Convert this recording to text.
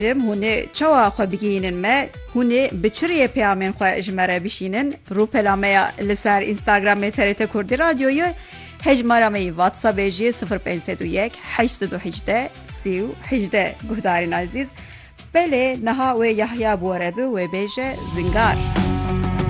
hûnê çawa xwe bigihînin me, hûnê bi çiriyê peyamên xwe ji me re bişînin. Rûpelameya li ser Instagramê TRT Kurdî Radyoyu, hejmara me yî WhatsAppê jî 0501 818 3018 guhdarên azîz. Belê niha wê Yahya Borebî wê bêje Zingar.